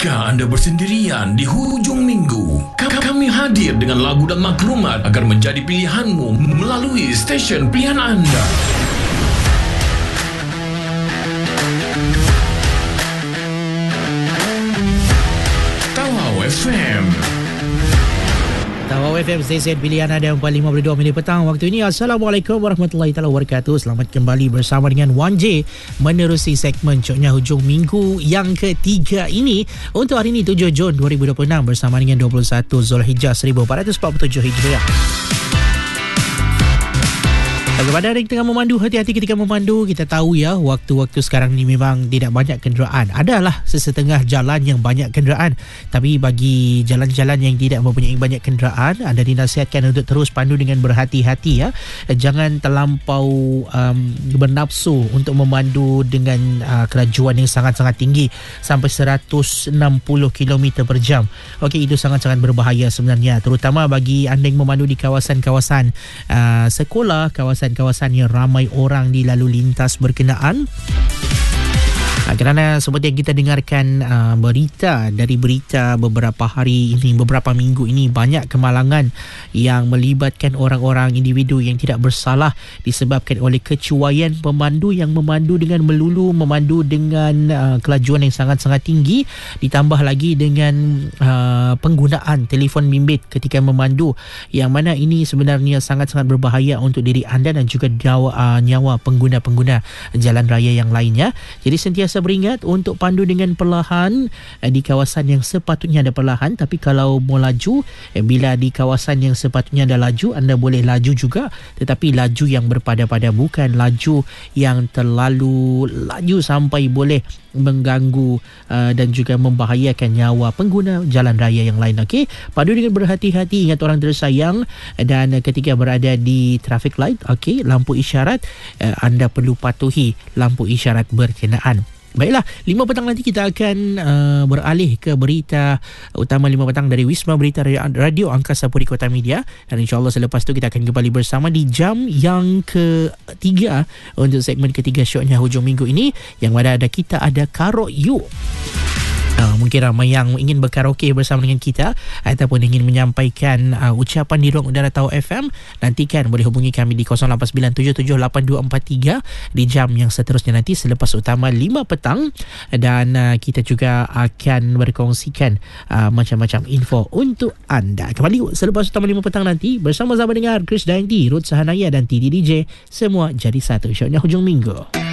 Jika anda bersendirian di hujung minggu, kami hadir dengan lagu dan maklumat agar menjadi pilihanmu melalui stesen pilihan anda. Tawau FM. Tawau FM, stesen pilihan anda 4.52 minit petang waktu ini. Assalamualaikum warahmatullahi wabarakatuh. Selamat kembali bersama dengan 1J menerusi segmen Coknya Hujung Minggu yang ketiga ini untuk hari ini 7 Jun 2026 bersama dengan 21 Zulhijjah 1447 Hijriah. Kepada anda yang tengah memandu, hati-hati ketika memandu. Kita tahu ya, waktu-waktu sekarang ni memang tidak banyak kenderaan. Adalah sesetengah jalan yang banyak kenderaan, tapi bagi jalan-jalan yang tidak mempunyai banyak kenderaan, anda dinasihatkan untuk terus pandu dengan berhati-hati ya. Jangan terlampau bernafsu untuk memandu dengan kelajuan yang sangat-sangat tinggi sampai 160 km per jam. Okey, itu sangat-sangat berbahaya sebenarnya, terutama bagi anda yang memandu di kawasan-kawasan sekolah, kawasan yang ramai orang di lalu lintas berkenaan. Kerana seperti yang kita dengarkan berita beberapa hari ini, beberapa minggu ini, banyak kemalangan yang melibatkan orang-orang individu yang tidak bersalah disebabkan oleh kecuaian pemandu yang memandu dengan melulu, memandu dengan kelajuan yang sangat-sangat tinggi, ditambah lagi dengan penggunaan telefon bimbit ketika memandu, yang mana ini sebenarnya sangat-sangat berbahaya untuk diri anda dan juga nyawa pengguna-pengguna jalan raya yang lainnya. Jadi sentiasa beringat untuk pandu dengan perlahan di kawasan yang sepatutnya ada perlahan. Tapi kalau mau laju, bila di kawasan yang sepatutnya ada laju, anda boleh laju juga, tetapi laju yang berpada-pada, bukan laju yang terlalu laju sampai boleh mengganggu dan juga membahayakan nyawa pengguna jalan raya yang lain. Okey, pandu dengan berhati-hati, ingat orang tersayang, dan ketika berada di traffic light, okey, lampu isyarat, anda perlu patuhi lampu isyarat berkenaan. Baiklah, 5 petang nanti kita akan beralih ke berita utama 5 petang dari Wisma Berita Radio Angkasa Puri Kota Media, dan insyaAllah selepas tu kita akan kembali bersama di jam yang ketiga untuk segmen ketiga Syoknya Hujung Minggu ini, yang mana kita ada Karaoke You. Mungkin ramai yang ingin berkaraoke bersama dengan kita ataupun ingin menyampaikan ucapan di ruang udara Tawau FM, nantikan boleh hubungi kami di 0897782243 di jam yang seterusnya nanti selepas utama 5 petang, dan kita juga akan berkongsikan macam-macam info untuk anda. Kembali selepas utama 5 petang nanti bersama-sama dengan Chris Dayanti, Ruth Sahanaya dan Titi DJ, semua jadi satu. Syoknya Hujung Minggu.